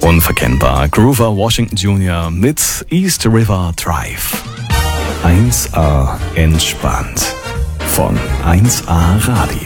Unverkennbar. Grover Washington Jr. mit East River Drive. 1A entspannt von 1A Radio.